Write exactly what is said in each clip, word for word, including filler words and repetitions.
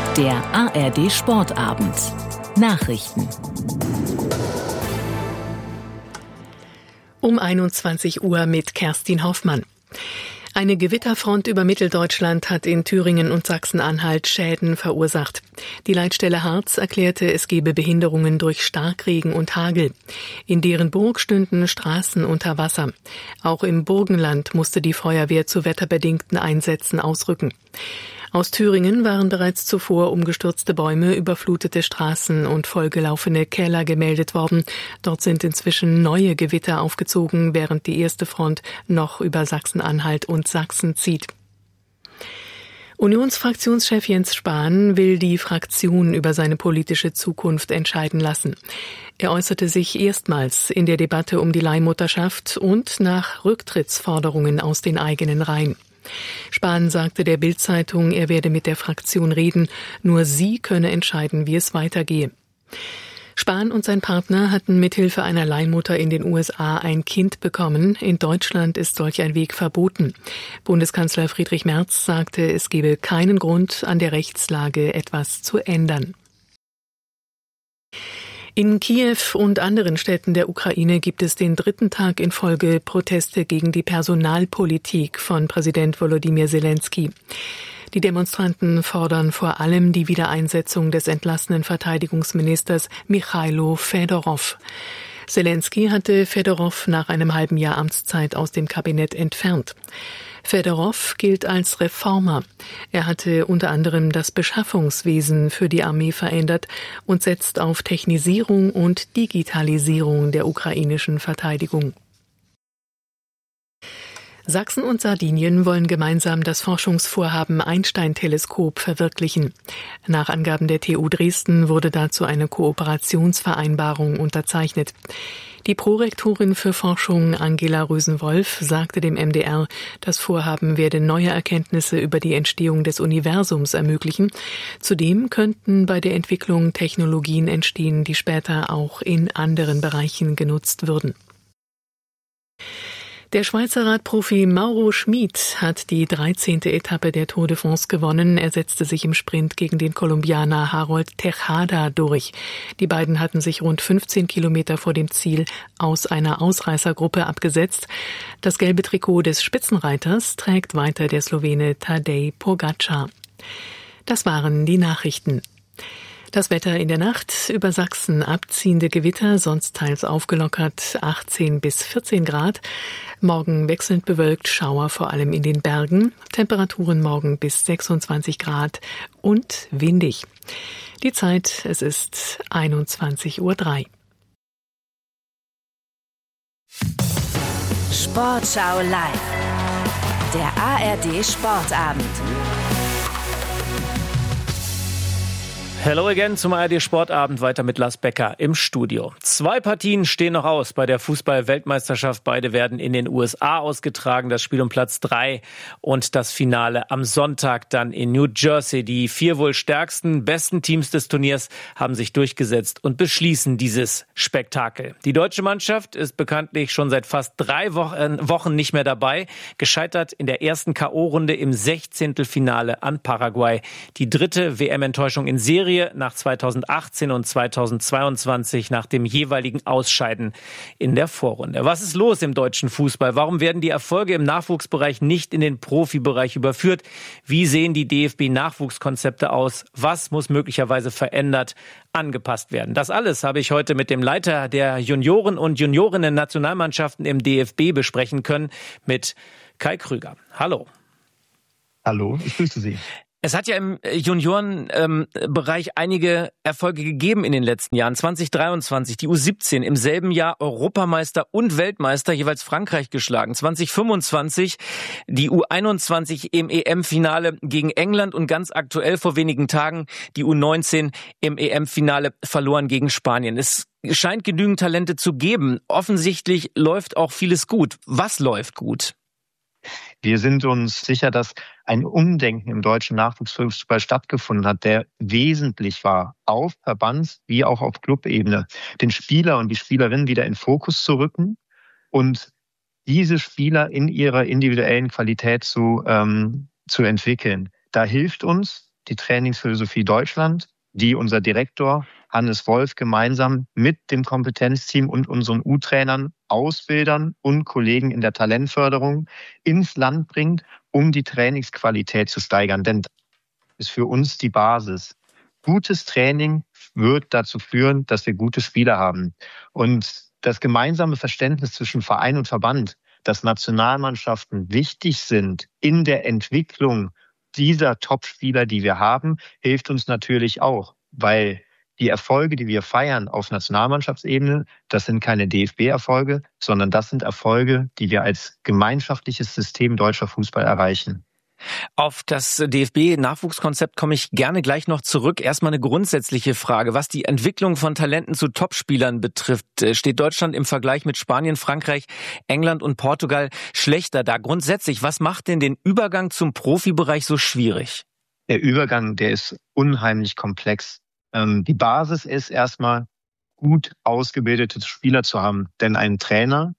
Der A R D Sportabend. Nachrichten. Um einundzwanzig Uhr mit Kerstin Hoffmann. Eine Gewitterfront über Mitteldeutschland hat in Thüringen und Sachsen-Anhalt Schäden verursacht. Die Leitstelle Harz erklärte, es gebe Behinderungen durch Starkregen und Hagel. In Derenburg stünden Straßen unter Wasser. Auch im Burgenland musste die Feuerwehr zu wetterbedingten Einsätzen ausrücken. Aus Thüringen waren bereits zuvor umgestürzte Bäume, überflutete Straßen und vollgelaufene Keller gemeldet worden. Dort sind inzwischen neue Gewitter aufgezogen, während die erste Front noch über Sachsen-Anhalt und Sachsen zieht. Unionsfraktionschef Jens Spahn will die Fraktion über seine politische Zukunft entscheiden lassen. Er äußerte sich erstmals in der Debatte um die Leihmutterschaft und nach Rücktrittsforderungen aus den eigenen Reihen. Spahn sagte der Bild-Zeitung, er werde mit der Fraktion reden, nur sie könne entscheiden, wie es weitergehe. Spahn und sein Partner hatten mithilfe einer Leihmutter in den U S A ein Kind bekommen. In Deutschland ist solch ein Weg verboten. Bundeskanzler Friedrich Merz sagte, es gebe keinen Grund, an der Rechtslage etwas zu ändern. In Kiew und anderen Städten der Ukraine gibt es den dritten Tag in Folge Proteste gegen die Personalpolitik von Präsident Volodymyr Zelensky. Die Demonstranten fordern vor allem die Wiedereinsetzung des entlassenen Verteidigungsministers Michailo Fedorow. Zelensky hatte Fedorow nach einem halben Jahr Amtszeit aus dem Kabinett entfernt. Fedorow gilt als Reformer. Er hatte unter anderem das Beschaffungswesen für die Armee verändert und setzt auf Technisierung und Digitalisierung der ukrainischen Verteidigung. Sachsen und Sardinien wollen gemeinsam das Forschungsvorhaben Einstein-Teleskop verwirklichen. Nach Angaben der T U Dresden wurde dazu eine Kooperationsvereinbarung unterzeichnet. Die Prorektorin für Forschung Angela Rösen-Wolf sagte dem M D R, das Vorhaben werde neue Erkenntnisse über die Entstehung des Universums ermöglichen. Zudem könnten bei der Entwicklung Technologien entstehen, die später auch in anderen Bereichen genutzt würden. Der Schweizer Radprofi Mauro Schmid hat die dreizehnte Etappe der Tour de France gewonnen. Er setzte sich im Sprint gegen den Kolumbianer Harold Tejada durch. Die beiden hatten sich rund fünfzehn Kilometer vor dem Ziel aus einer Ausreißergruppe abgesetzt. Das gelbe Trikot des Spitzenreiters trägt weiter der Slowene Tadej Pogačar. Das waren die Nachrichten. Das Wetter in der Nacht: über Sachsen abziehende Gewitter, sonst teils aufgelockert, achtzehn bis vierzehn Grad. Morgen wechselnd bewölkt, Schauer vor allem in den Bergen. Temperaturen morgen bis sechsundzwanzig Grad und windig. Die Zeit, es ist einundzwanzig Uhr drei. Sportschau live. Der A R D Sportabend. Hello again zum A R D Sportabend, weiter mit Lars Becker im Studio. Zwei Partien stehen noch aus bei der Fußball-Weltmeisterschaft. Beide werden in den U S A ausgetragen. Das Spiel um Platz drei und das Finale am Sonntag dann in New Jersey. Die vier wohl stärksten, besten Teams des Turniers haben sich durchgesetzt und beschließen dieses Spektakel. Die deutsche Mannschaft ist bekanntlich schon seit fast drei Wochen nicht mehr dabei. Gescheitert in der ersten K O-Runde im Sechzehntelfinale an Paraguay. Die dritte W M-Enttäuschung in Serie nach zweitausendachtzehn und zweitausendzweiundzwanzig nach dem jeweiligen Ausscheiden in der Vorrunde. Was ist los im deutschen Fußball? Warum werden die Erfolge im Nachwuchsbereich nicht in den Profibereich überführt? Wie sehen die D F B-Nachwuchskonzepte aus? Was muss möglicherweise verändert, angepasst werden? Das alles habe ich heute mit dem Leiter der Junioren- und Juniorinnen-Nationalmannschaften im D F B besprechen können, mit Kai Krüger. Hallo. Hallo, ich grüße Sie. Es hat ja im Juniorenbereich ähm, einige Erfolge gegeben in den letzten Jahren. zwanzig dreiundzwanzig die U siebzehn im selben Jahr Europameister und Weltmeister, jeweils Frankreich geschlagen. zwanzig fünfundzwanzig die U einundzwanzig im E M-Finale gegen England und ganz aktuell vor wenigen Tagen die U neunzehn im E M-Finale verloren gegen Spanien. Es scheint genügend Talente zu geben. Offensichtlich läuft auch vieles gut. Was läuft gut? Wir sind uns sicher, dass ein Umdenken im deutschen Nachwuchsfußball stattgefunden hat, der wesentlich war, auf Verbands- wie auch auf Clubebene, den Spieler und die Spielerinnen wieder in Fokus zu rücken und diese Spieler in ihrer individuellen Qualität zu, ähm, zu entwickeln. Da hilft uns die Trainingsphilosophie Deutschland, die unser Direktor Hannes Wolf gemeinsam mit dem Kompetenzteam und unseren U-Trainern, Ausbildern und Kollegen in der Talentförderung ins Land bringt, um die Trainingsqualität zu steigern. Denn das ist für uns die Basis. Gutes Training wird dazu führen, dass wir gute Spieler haben. Und das gemeinsame Verständnis zwischen Verein und Verband, dass Nationalmannschaften wichtig sind in der Entwicklung dieser Top-Spieler, die wir haben, hilft uns natürlich auch, weil die Erfolge, die wir feiern auf Nationalmannschaftsebene, das sind keine D F B-Erfolge, sondern das sind Erfolge, die wir als gemeinschaftliches System deutscher Fußball erreichen. Auf das D F B-Nachwuchskonzept komme ich gerne gleich noch zurück. Erstmal eine grundsätzliche Frage. Was die Entwicklung von Talenten zu Topspielern betrifft, steht Deutschland im Vergleich mit Spanien, Frankreich, England und Portugal schlechter da. Grundsätzlich, was macht denn den Übergang zum Profibereich so schwierig? Der Übergang, der ist unheimlich komplex. Ähm, die Basis ist erstmal, gut ausgebildete Spieler zu haben. Denn ein Trainer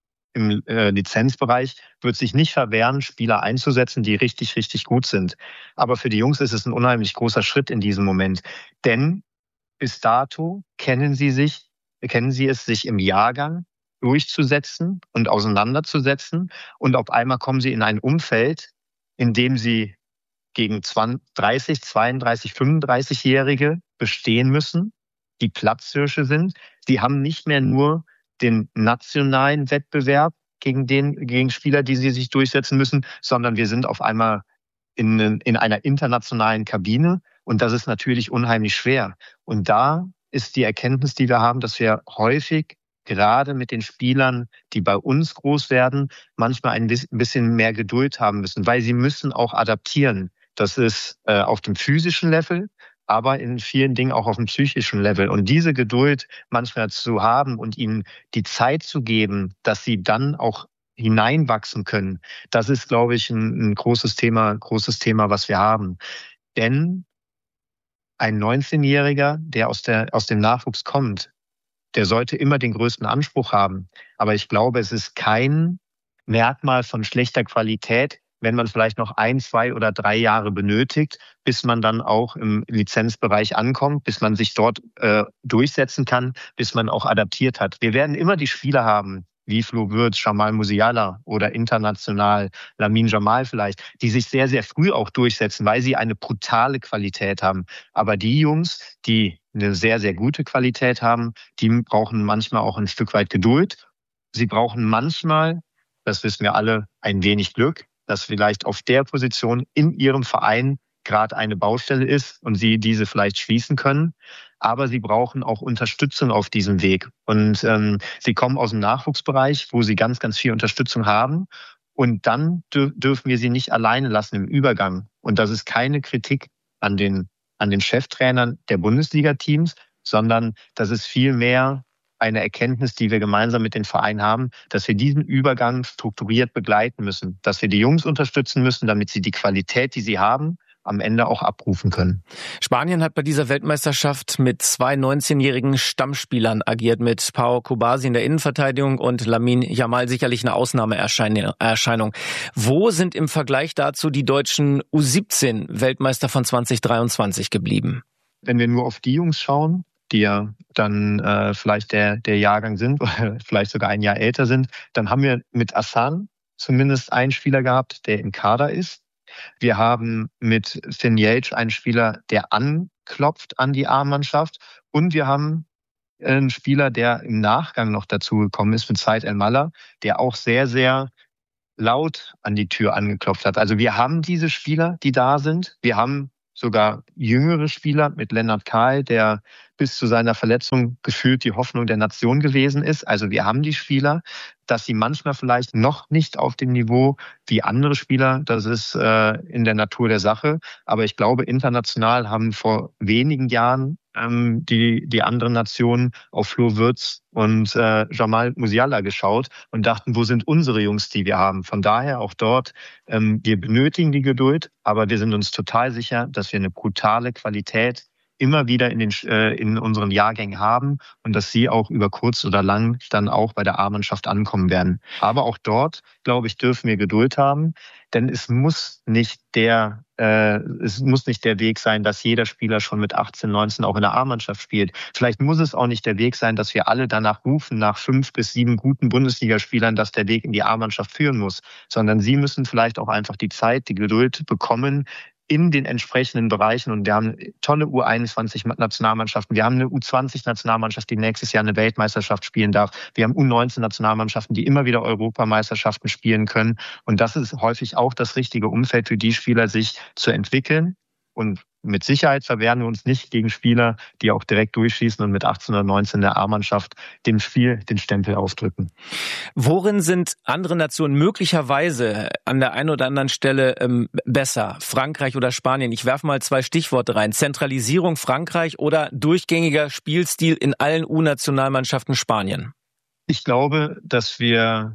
im äh, Lizenzbereich wird sich nicht verwehren, Spieler einzusetzen, die richtig, richtig gut sind. Aber für die Jungs ist es ein unheimlich großer Schritt in diesem Moment. Denn bis dato kennen sie sich, kennen sie es, sich im Jahrgang durchzusetzen und auseinanderzusetzen. Und auf einmal kommen sie in ein Umfeld, in dem sie gegen zwanzig, dreißig, zweiunddreißig, fünfunddreißig-Jährige bestehen müssen, die Platzhirsche sind. Sie haben nicht mehr nur den nationalen Wettbewerb gegen den, gegen Spieler, die sie sich durchsetzen müssen, sondern wir sind auf einmal in, in einer internationalen Kabine und das ist natürlich unheimlich schwer. Und da ist die Erkenntnis, die wir haben, dass wir häufig gerade mit den Spielern, die bei uns groß werden, manchmal ein bisschen mehr Geduld haben müssen, weil sie müssen auch adaptieren. Das ist äh, auf dem physischen Level, aber in vielen Dingen auch auf dem psychischen Level. Und diese Geduld manchmal zu haben und ihnen die Zeit zu geben, dass sie dann auch hineinwachsen können, das ist, glaube ich, ein, ein großes Thema, großes Thema, was wir haben. Denn ein neunzehnjähriger, der aus der aus dem Nachwuchs kommt, der sollte immer den größten Anspruch haben. Aber ich glaube, es ist kein Merkmal von schlechter Qualität, wenn man vielleicht noch ein, zwei oder drei Jahre benötigt, bis man dann auch im Lizenzbereich ankommt, bis man sich dort äh, durchsetzen kann, bis man auch adaptiert hat. Wir werden immer die Spieler haben, wie Flo Würz, Jamal Musiala oder international Lamine Jamal vielleicht, die sich sehr, sehr früh auch durchsetzen, weil sie eine brutale Qualität haben. Aber die Jungs, die eine sehr, sehr gute Qualität haben, die brauchen manchmal auch ein Stück weit Geduld. Sie brauchen manchmal, das wissen wir alle, ein wenig Glück, dass vielleicht auf der Position in ihrem Verein gerade eine Baustelle ist und sie diese vielleicht schließen können. Aber sie brauchen auch Unterstützung auf diesem Weg. Und ähm, sie kommen aus dem Nachwuchsbereich, wo sie ganz, ganz viel Unterstützung haben. Und dann dür- dürfen wir sie nicht alleine lassen im Übergang. Und das ist keine Kritik an den, an den Cheftrainern der Bundesliga-Teams, sondern das ist vielmehr eine Erkenntnis, die wir gemeinsam mit den Vereinen haben, dass wir diesen Übergang strukturiert begleiten müssen, dass wir die Jungs unterstützen müssen, damit sie die Qualität, die sie haben, am Ende auch abrufen können. Spanien hat bei dieser Weltmeisterschaft mit zwei neunzehnjährigen Stammspielern agiert, mit Pau Kubasi in der Innenverteidigung und Lamine Yamal sicherlich eine Ausnahmeerscheinung. Wo sind im Vergleich dazu die deutschen U siebzehn Weltmeister von zwanzig dreiundzwanzig geblieben? Wenn wir nur auf die Jungs schauen, die ja dann äh, vielleicht der, der Jahrgang sind oder vielleicht sogar ein Jahr älter sind, dann haben wir mit Assan zumindest einen Spieler gehabt, der im Kader ist. Wir haben mit Finn Jeltsch einen Spieler, der anklopft an die A-Mannschaft. Und wir haben einen Spieler, der im Nachgang noch dazu gekommen ist, mit Said El-Mallah, der auch sehr, sehr laut an die Tür angeklopft hat. Also wir haben diese Spieler, die da sind. Wir haben sogar jüngere Spieler mit Lennart Kahl, der bis zu seiner Verletzung gefühlt die Hoffnung der Nation gewesen ist. Also wir haben die Spieler, dass sie manchmal vielleicht noch nicht auf dem Niveau wie andere Spieler, das ist äh, in der Natur der Sache. Aber ich glaube, international haben vor wenigen Jahren ähm, die die anderen Nationen auf Flo Würz und äh, Jamal Musiala geschaut und dachten, wo sind unsere Jungs, die wir haben? Von daher auch dort, ähm, wir benötigen die Geduld, aber wir sind uns total sicher, dass wir eine brutale Qualität immer wieder in den äh, in unseren Jahrgängen haben und dass sie auch über kurz oder lang dann auch bei der A-Mannschaft ankommen werden. Aber auch dort, glaube ich, dürfen wir Geduld haben, denn es muss nicht der äh, es muss nicht der Weg sein, dass jeder Spieler schon mit achtzehn, neunzehn auch in der A-Mannschaft spielt. Vielleicht muss es auch nicht der Weg sein, dass wir alle danach rufen, nach fünf bis sieben guten Bundesligaspielern, dass der Weg in die A-Mannschaft führen muss, sondern sie müssen vielleicht auch einfach die Zeit, die Geduld bekommen, in den entsprechenden Bereichen. Und wir haben tolle U einundzwanzig-Nationalmannschaften. Wir haben eine U zwanzig-Nationalmannschaft, die nächstes Jahr eine Weltmeisterschaft spielen darf. Wir haben U neunzehn-Nationalmannschaften, die immer wieder Europameisterschaften spielen können. Und das ist häufig auch das richtige Umfeld für die Spieler, sich zu entwickeln. Und mit Sicherheit verwehren wir uns nicht gegen Spieler, die auch direkt durchschießen und mit achtzehn oder neunzehn in der A-Mannschaft dem Spiel den Stempel aufdrücken. Worin sind andere Nationen möglicherweise an der einen oder anderen Stelle ähm, besser? Frankreich oder Spanien? Ich werfe mal zwei Stichworte rein. Zentralisierung Frankreich oder durchgängiger Spielstil in allen U-Nationalmannschaften Spanien? Ich glaube, dass wir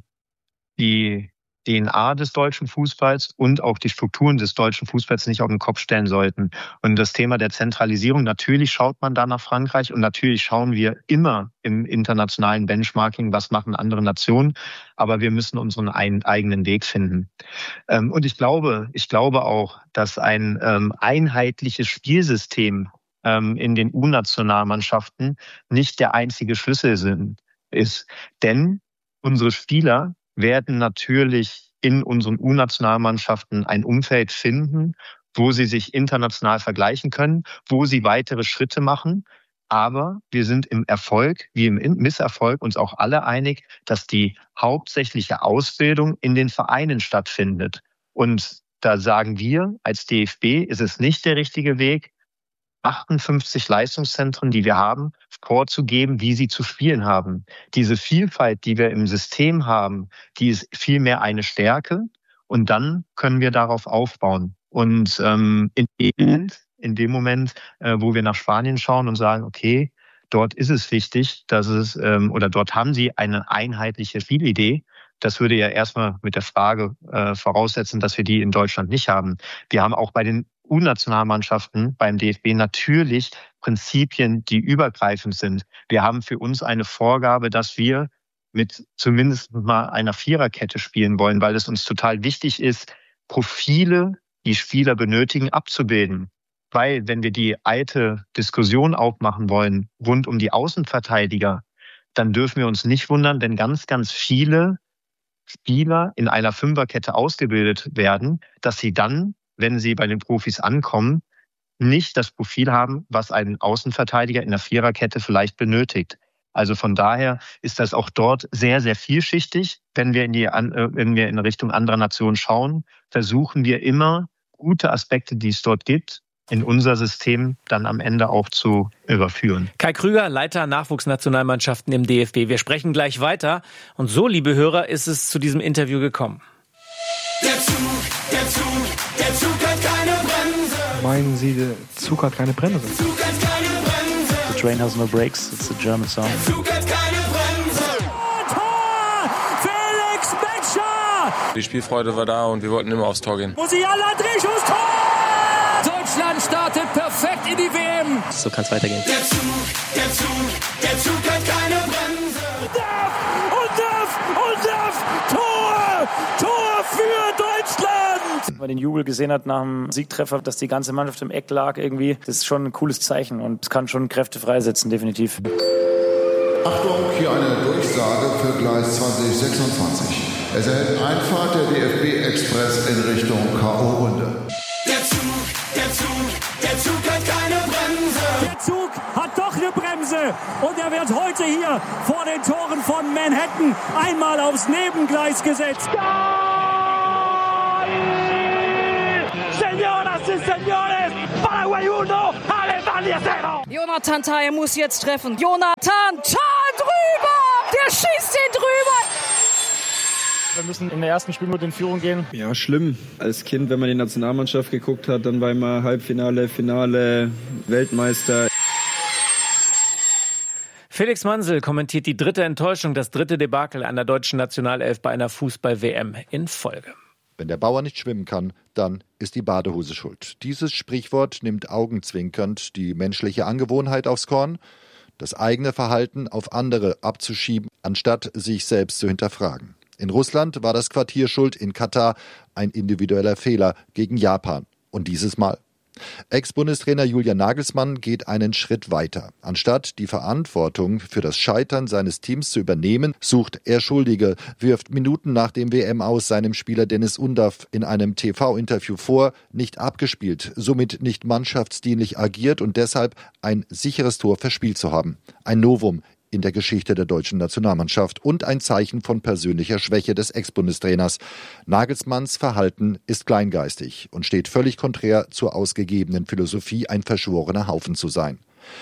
die D N A des deutschen Fußballs und auch die Strukturen des deutschen Fußballs nicht auf den Kopf stellen sollten. Und das Thema der Zentralisierung, natürlich schaut man da nach Frankreich und natürlich schauen wir immer im internationalen Benchmarking, was machen andere Nationen, aber wir müssen unseren eigenen Weg finden. Und ich glaube, ich glaube auch, dass ein einheitliches Spielsystem in den U-Nationalmannschaften nicht der einzige Schlüssel ist. Denn unsere Spieler werden natürlich in unseren U-Nationalmannschaften ein Umfeld finden, wo sie sich international vergleichen können, wo sie weitere Schritte machen. Aber wir sind im Erfolg wie im Misserfolg uns auch alle einig, dass die hauptsächliche Ausbildung in den Vereinen stattfindet. Und da sagen wir als D F B, ist es nicht der richtige Weg, achtundfünfzig Leistungszentren, die wir haben, vorzugeben, wie sie zu spielen haben. Diese Vielfalt, die wir im System haben, die ist vielmehr eine Stärke und dann können wir darauf aufbauen. Und ähm, in dem Moment, in dem Moment äh, wo wir nach Spanien schauen und sagen, okay, dort ist es wichtig, dass es ähm, oder dort haben sie eine einheitliche Spielidee. Das würde ja erstmal mit der Frage äh, voraussetzen, dass wir die in Deutschland nicht haben. Wir haben auch bei den U-Nationalmannschaften beim D F B natürlich Prinzipien, die übergreifend sind. Wir haben für uns eine Vorgabe, dass wir mit zumindest mal einer Viererkette spielen wollen, weil es uns total wichtig ist, Profile, die Spieler benötigen, abzubilden. Weil wenn wir die alte Diskussion aufmachen wollen rund um die Außenverteidiger, dann dürfen wir uns nicht wundern, wenn ganz, ganz viele Spieler in einer Fünferkette ausgebildet werden, dass sie dann, wenn sie bei den Profis ankommen, nicht das Profil haben, was ein Außenverteidiger in der Viererkette vielleicht benötigt. Also von daher ist das auch dort sehr, sehr vielschichtig. Wenn wir in die, wenn wir in Richtung anderer Nationen schauen, versuchen wir immer gute Aspekte, die es dort gibt, in unser System dann am Ende auch zu überführen. Kai Krüger, Leiter Nachwuchsnationalmannschaften im D F B. Wir sprechen gleich weiter. Und so, liebe Hörer, ist es zu diesem Interview gekommen. Der Zug, der Zug, der Zug hat keine Bremse. Meinen Sie, der Zug hat keine Bremse? Der Zug hat keine Bremse. The train has no brakes. It's a German song. Der Zug hat keine Bremse. Tor! Felix Metscher! Die Spielfreude war da und wir wollten immer aufs Tor gehen. Musiala, Drehschuss, Tor! Deutschland startet perfekt in die W M. So kann es weitergehen. Der Zug, der Zug, der Zug hat keine Bremse. Und darf, und darf, Tor! Tor für Deutschland! Wenn man den Jubel gesehen hat nach dem Siegtreffer, dass die ganze Mannschaft im Eck lag irgendwie, das ist schon ein cooles Zeichen und es kann schon Kräfte freisetzen, definitiv. Achtung, hier eine Durchsage für Gleis zwanzig sechsundzwanzig. Es erhält Einfahrt der D F B-Express in Richtung K O-Runde. Der Zug, der Zug, der Zug hat keine Bremse. Der Zug hat doch eine Bremse und er wird heute hier vor den Toren von Manhattan einmal aufs Nebengleis gesetzt. Señoras y señores, Paraguay uno, Alemania cero. Jonathan Tah, er muss jetzt treffen. Jonathan Tah drüber! Der schießt ihn drüber! Wir müssen in der ersten Spielminute in Führung gehen. Ja, schlimm. Als Kind, wenn man die Nationalmannschaft geguckt hat, dann war immer Halbfinale, Finale, Weltmeister. Felix Mansel kommentiert die dritte Enttäuschung, das dritte Debakel einer deutschen Nationalelf bei einer Fußball-W M in Folge. Wenn der Bauer nicht schwimmen kann, dann ist die Badehose schuld. Dieses Sprichwort nimmt augenzwinkernd die menschliche Angewohnheit aufs Korn, das eigene Verhalten auf andere abzuschieben, anstatt sich selbst zu hinterfragen. In Russland war das Quartier schuld, in Katar ein individueller Fehler gegen Japan. Und dieses Mal? Ex-Bundestrainer Julian Nagelsmann geht einen Schritt weiter. Anstatt die Verantwortung für das Scheitern seines Teams zu übernehmen, sucht er Schuldige, wirft Minuten nach dem W M-Aus seinem Spieler Dennis Undav in einem T V-Interview vor, nicht abgespielt, somit nicht mannschaftsdienlich agiert und deshalb ein sicheres Tor verspielt zu haben. Ein Novum in der Geschichte der deutschen Nationalmannschaft und ein Zeichen von persönlicher Schwäche des Ex-Bundestrainers. Nagelsmanns Verhalten ist kleingeistig und steht völlig konträr zur ausgegebenen Philosophie, ein verschworener Haufen zu sein.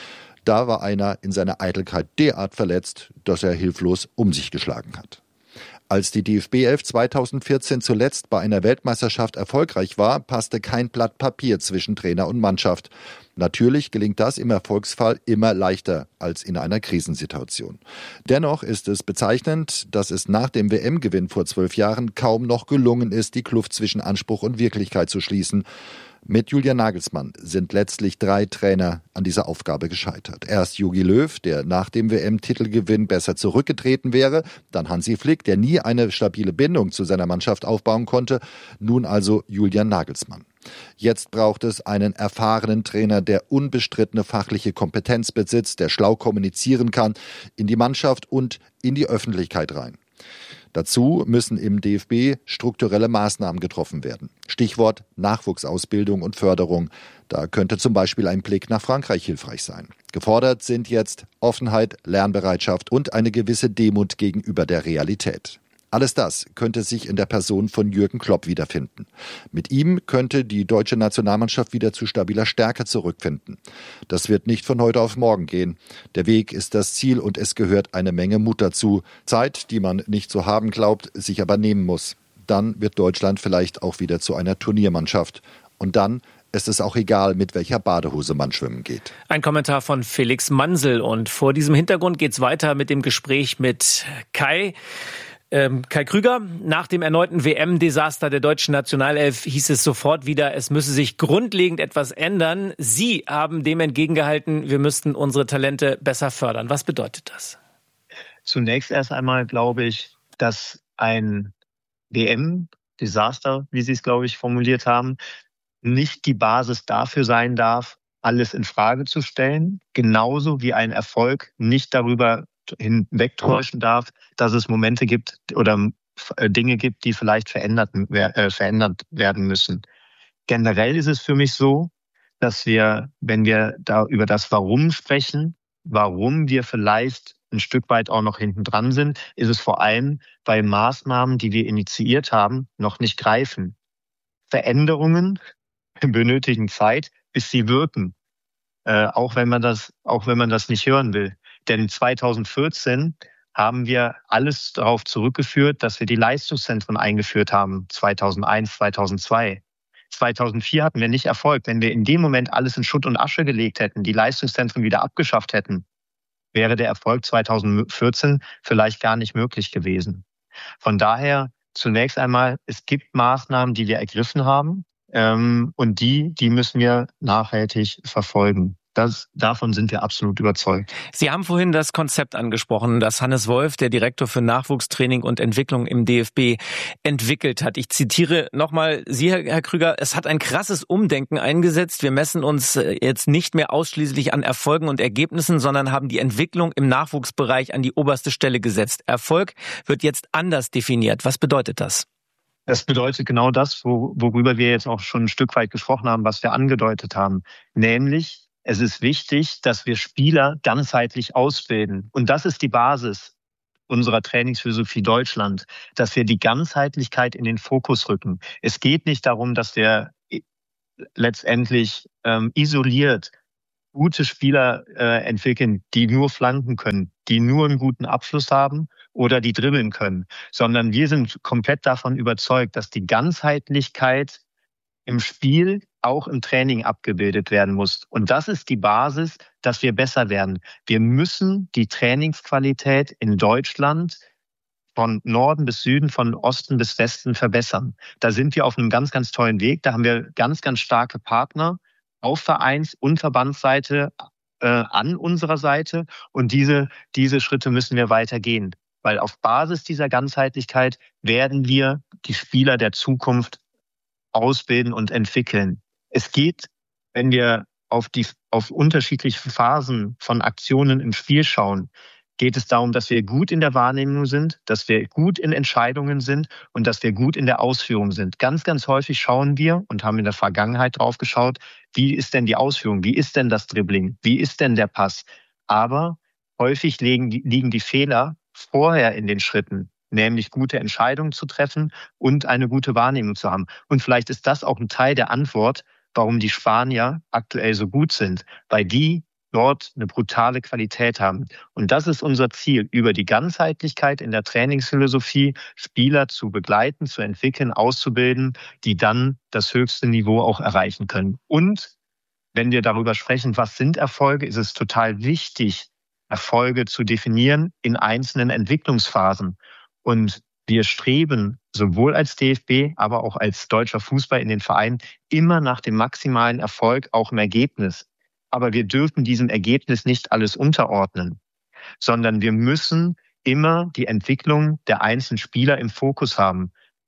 Da war einer in seiner Eitelkeit derart verletzt, dass er hilflos um sich geschlagen hat. Als die D F B elf zweitausendvierzehn zuletzt bei einer Weltmeisterschaft erfolgreich war, passte kein Blatt Papier zwischen Trainer und Mannschaft. Natürlich gelingt das im Erfolgsfall immer leichter als in einer Krisensituation. Dennoch ist es bezeichnend, dass es nach dem W M-Gewinn vor zwölf Jahren kaum noch gelungen ist, die Kluft zwischen Anspruch und Wirklichkeit zu schließen. Mit Julian Nagelsmann sind letztlich drei Trainer an dieser Aufgabe gescheitert. Erst Jogi Löw, der nach dem W M-Titelgewinn besser zurückgetreten wäre, dann Hansi Flick, der nie eine stabile Bindung zu seiner Mannschaft aufbauen konnte, nun also Julian Nagelsmann. Jetzt braucht es einen erfahrenen Trainer, der unbestrittene fachliche Kompetenz besitzt, der schlau kommunizieren kann, in die Mannschaft und in die Öffentlichkeit rein. Dazu müssen im D F B strukturelle Maßnahmen getroffen werden. Stichwort Nachwuchsausbildung und Förderung. Da könnte zum Beispiel ein Blick nach Frankreich hilfreich sein. Gefordert sind jetzt Offenheit, Lernbereitschaft und eine gewisse Demut gegenüber der Realität. Alles das könnte sich in der Person von Jürgen Klopp wiederfinden. Mit ihm könnte die deutsche Nationalmannschaft wieder zu stabiler Stärke zurückfinden. Das wird nicht von heute auf morgen gehen. Der Weg ist das Ziel und es gehört eine Menge Mut dazu. Zeit, die man nicht zu haben glaubt, sich aber nehmen muss. Dann wird Deutschland vielleicht auch wieder zu einer Turniermannschaft. Und dann ist es auch egal, mit welcher Badehose man schwimmen geht. Ein Kommentar von Felix Mansel. Und vor diesem Hintergrund geht's weiter mit dem Gespräch mit Kai. Kai Krüger, nach dem erneuten W M-Desaster der deutschen Nationalelf hieß es sofort wieder, es müsse sich grundlegend etwas ändern. Sie haben dem entgegengehalten, wir müssten unsere Talente besser fördern. Was bedeutet das? Zunächst erst einmal glaube ich, dass ein W M-Desaster, wie Sie es, glaube ich, formuliert haben, nicht die Basis dafür sein darf, alles in Frage zu stellen. Genauso wie ein Erfolg nicht darüber hinwegtäuschen darf, dass es Momente gibt oder Dinge gibt, die vielleicht verändert, äh, verändert werden müssen. Generell ist es für mich so, dass wir, wenn wir da über das Warum sprechen, warum wir vielleicht ein Stück weit auch noch hinten dran sind, ist es vor allem bei Maßnahmen, die wir initiiert haben, noch nicht greifen. Veränderungen benötigen Zeit, bis sie wirken. Äh, auch wenn man das, auch wenn man das nicht hören will. Denn zweitausendvierzehn haben wir alles darauf zurückgeführt, dass wir die Leistungszentren eingeführt haben, zweitausendeins, zweitausendzwei. zweitausendvier hatten wir nicht Erfolg. Wenn wir in dem Moment alles in Schutt und Asche gelegt hätten, die Leistungszentren wieder abgeschafft hätten, wäre der Erfolg zweitausendvierzehn vielleicht gar nicht möglich gewesen. Von daher zunächst einmal, es gibt Maßnahmen, die wir ergriffen haben, ähm, und die, die müssen wir nachhaltig verfolgen. Das, davon sind wir absolut überzeugt. Sie haben vorhin das Konzept angesprochen, das Hannes Wolf, der Direktor für Nachwuchstraining und Entwicklung im D F B, entwickelt hat. Ich zitiere nochmal Sie, Herr Krüger, es hat ein krasses Umdenken eingesetzt. Wir messen uns jetzt nicht mehr ausschließlich an Erfolgen und Ergebnissen, sondern haben die Entwicklung im Nachwuchsbereich an die oberste Stelle gesetzt. Erfolg wird jetzt anders definiert. Was bedeutet das? Das bedeutet genau das, wo, worüber wir jetzt auch schon ein Stück weit gesprochen haben, was wir angedeutet haben. Nämlich, es ist wichtig, dass wir Spieler ganzheitlich ausbilden. Und das ist die Basis unserer Trainingsphilosophie Deutschland, dass wir die Ganzheitlichkeit in den Fokus rücken. Es geht nicht darum, dass wir letztendlich ähm, isoliert gute Spieler äh, entwickeln, die nur flanken können, die nur einen guten Abschluss haben oder die dribbeln können, sondern wir sind komplett davon überzeugt, dass die Ganzheitlichkeit im Spiel auch im Training abgebildet werden muss. Und das ist die Basis, dass wir besser werden. Wir müssen die Trainingsqualität in Deutschland von Norden bis Süden, von Osten bis Westen verbessern. Da sind wir auf einem ganz, ganz tollen Weg. Da haben wir ganz, ganz starke Partner auf Vereins- und Verbandsseite äh, an unserer Seite. Und diese, diese Schritte müssen wir weitergehen. Weil auf Basis dieser Ganzheitlichkeit werden wir die Spieler der Zukunft ausbilden und entwickeln. Es geht, wenn wir auf die, auf unterschiedliche Phasen von Aktionen im Spiel schauen, geht es darum, dass wir gut in der Wahrnehmung sind, dass wir gut in Entscheidungen sind und dass wir gut in der Ausführung sind. Ganz, ganz häufig schauen wir und haben in der Vergangenheit drauf geschaut, wie ist denn die Ausführung, wie ist denn das Dribbling, wie ist denn der Pass. Aber häufig liegen die, liegen die Fehler vorher in den Schritten, nämlich gute Entscheidungen zu treffen und eine gute Wahrnehmung zu haben. Und vielleicht ist das auch ein Teil der Antwort, warum die Spanier aktuell so gut sind, weil die dort eine brutale Qualität haben. Und das ist unser Ziel, über die Ganzheitlichkeit in der Trainingsphilosophie Spieler zu begleiten, zu entwickeln, auszubilden, die dann das höchste Niveau auch erreichen können. Und wenn wir darüber sprechen, was sind Erfolge, ist es total wichtig, Erfolge zu definieren in einzelnen Entwicklungsphasen. Und wir streben sowohl als D F B, aber auch als deutscher Fußball in den Vereinen immer nach dem maximalen Erfolg, auch im Ergebnis. Aber wir dürfen diesem Ergebnis nicht alles unterordnen, sondern wir müssen immer die Entwicklung der einzelnen Spieler im Fokus haben.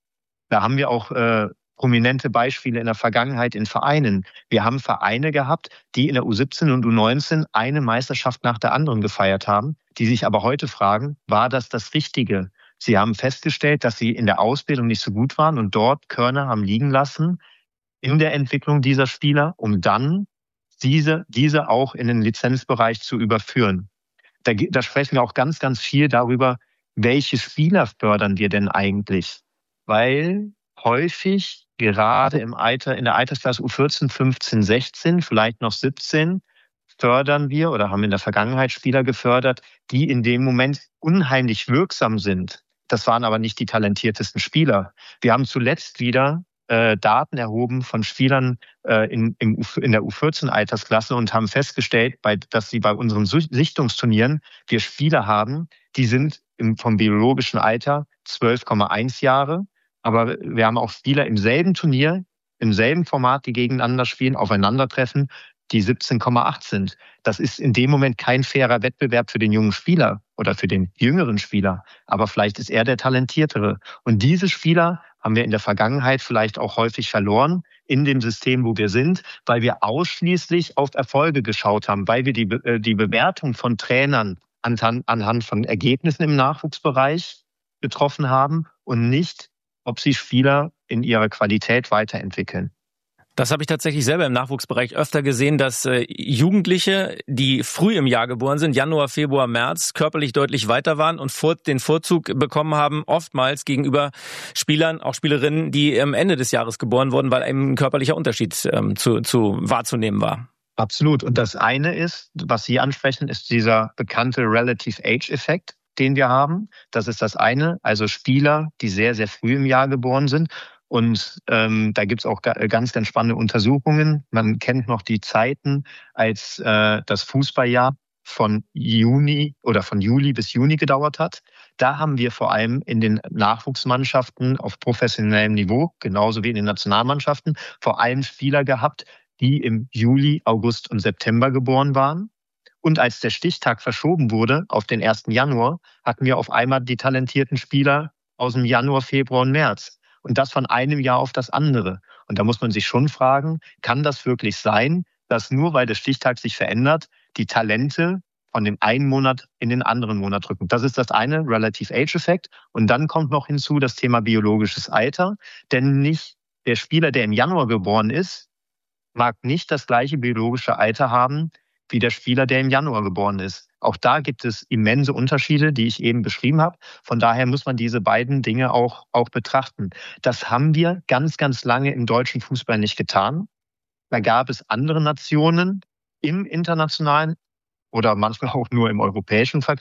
Da haben wir auch äh, prominente Beispiele in der Vergangenheit in Vereinen. Wir haben Vereine gehabt, die in der U siebzehn und U neunzehn eine Meisterschaft nach der anderen gefeiert haben, die sich aber heute fragen, war das das Richtige? Sie haben festgestellt, dass sie in der Ausbildung nicht so gut waren und dort Körner haben liegen lassen in der Entwicklung dieser Spieler, um dann diese, diese auch in den Lizenzbereich zu überführen. Da, da sprechen wir auch ganz, ganz viel darüber, welche Spieler fördern wir denn eigentlich? Weil häufig gerade im Alter, in der Altersklasse U vierzehn, fünfzehn, sechzehn, vielleicht noch siebzehn, fördern wir oder haben in der Vergangenheit Spieler gefördert, die in dem Moment unheimlich wirksam sind. Das waren aber nicht die talentiertesten Spieler. Wir haben zuletzt wieder äh, Daten erhoben von Spielern äh, in, im, in der U vierzehn-Altersklasse und haben festgestellt, bei, dass sie bei unseren Sichtungsturnieren wir Spieler haben, die sind im, vom biologischen Alter zwölf Komma eins Jahre. Aber wir haben auch Spieler im selben Turnier, im selben Format, die gegeneinander spielen, aufeinandertreffen, die siebzehn Komma acht sind. Das ist in dem Moment kein fairer Wettbewerb für den jungen Spieler oder für den jüngeren Spieler. Aber vielleicht ist er der Talentiertere. Und diese Spieler haben wir in der Vergangenheit vielleicht auch häufig verloren in dem System, wo wir sind, weil wir ausschließlich auf Erfolge geschaut haben, weil wir die, die Bewertung von Trainern anhand, anhand von Ergebnissen im Nachwuchsbereich getroffen haben und nicht, ob sie Spieler in ihrer Qualität weiterentwickeln. Das habe ich tatsächlich selber im Nachwuchsbereich öfter gesehen, dass äh, Jugendliche, die früh im Jahr geboren sind, Januar, Februar, März, körperlich deutlich weiter waren und vor, den Vorzug bekommen haben, oftmals gegenüber Spielern, auch Spielerinnen, die am Ende des Jahres geboren wurden, weil ein körperlicher Unterschied ähm, zu, zu wahrzunehmen war. Absolut. Und das eine ist, was Sie ansprechen, ist dieser bekannte Relative Age-Effekt, den wir haben. Das ist das eine. Also Spieler, die sehr, sehr früh im Jahr geboren sind. Und ähm, da gibt's auch ganz, ganz spannende Untersuchungen. Man kennt noch die Zeiten, als äh, das Fußballjahr von Juni oder von Juli bis Juni gedauert hat. Da haben wir vor allem in den Nachwuchsmannschaften auf professionellem Niveau, genauso wie in den Nationalmannschaften, vor allem Spieler gehabt, die im Juli, August und September geboren waren. Und als der Stichtag verschoben wurde auf den ersten Januar, hatten wir auf einmal die talentierten Spieler aus dem Januar, Februar und März. Und das von einem Jahr auf das andere. Und da muss man sich schon fragen, kann das wirklich sein, dass nur weil der Stichtag sich verändert, die Talente von dem einen Monat in den anderen Monat rücken? Das ist das eine, Relative Age-Effekt. Und dann kommt noch hinzu das Thema biologisches Alter. Denn nicht der Spieler, der im Januar geboren ist, mag nicht das gleiche biologische Alter haben wie der Spieler, der im Januar geboren ist. Auch da gibt es immense Unterschiede, die ich eben beschrieben habe. Von daher muss man diese beiden Dinge auch, auch betrachten. Das haben wir ganz, ganz lange im deutschen Fußball nicht getan. Da gab es andere Nationen im internationalen oder manchmal auch nur im europäischen Vergleich,